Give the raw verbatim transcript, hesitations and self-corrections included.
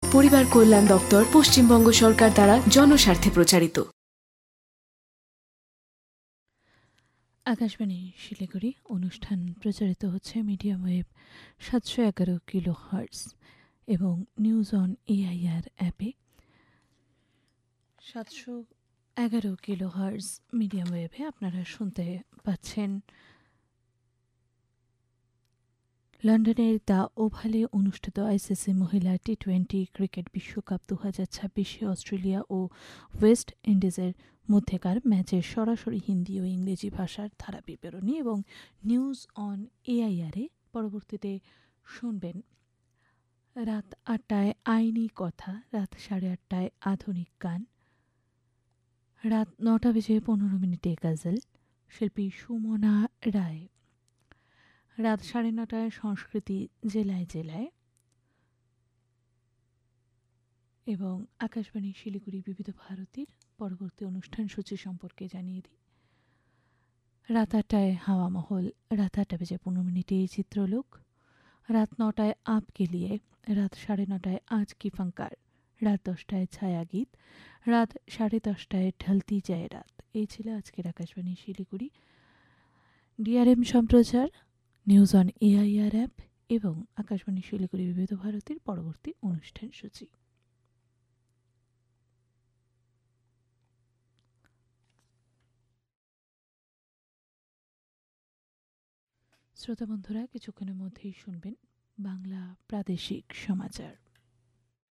পরিবার কল্যাণ দপ্তর, পশ্চিমবঙ্গ সরকার দ্বারা জনস্বার্থে প্রচারিত। আকাশবাণী শিলিগুড়ি অনুষ্ঠান প্রচারিত হচ্ছে মিডিয়াম ওয়েভ সাতশো এগারো কিলো হার্টস এবং নিউজ অন এআইআর অ্যাপে সাতশো এগারো কিলো হার্টস মিডিয়াম ওয়েভে আপনারা শুনতে পাচ্ছেন লন্ডনের দ্য ওভালে অনুষ্ঠিত আইসিসি মহিলা টি টোয়েন্টি ক্রিকেট বিশ্বকাপ দু হাজার ছাব্বিশে অস্ট্রেলিয়া ও ওয়েস্ট ইন্ডিজের মধ্যেকার ম্যাচের সরাসরি হিন্দি ও ইংরেজি ভাষার ধারা বিবরণী এবং নিউজ অন এআইআরে পরবর্তীতে শুনবেন রাত আটটায় আইনি কথা, রাত সাড়ে আটটায় আধুনিক গান, রাত নটা বেজে পনেরো মিনিটে গাজল, শিল্পী সুমনা রায়, রাত সাড়ে নটায় সংস্কৃতি জেলায় জেলায় এবং আকাশবাণী শিলিগুড়ি বিবিধ ভারতীর পরবর্তী অনুষ্ঠান সূচি সম্পর্কে জানিয়ে দিই। রাত আটটায় হাওয়া মহল, রাত আটটা বেজে পনেরো মিনিটে চিত্রলোক, রাত নটায় আপ কেলিয়ে, রাত সাড়ে নটায় আজ কি ফাঙ্কার, রাত দশটায় ছায়াগীত, রাত সাড়ে দশটায় ঢলতি যায় রাত। এই ছিল আজকের আকাশবাণী শিলিগুড়ি ডিআরএম সম্প্রচার, নিউজ অন এআইআর অ্যাপ এবং আকাশবাণী শিলিগুড়ি বিবিধ ভারতীর পরবর্তী অনুষ্ঠান সূচি। শ্রোতা বন্ধুরা, কিছুক্ষণের মধ্যেই শুনবেন বাংলা প্রাদেশিক সমাচার।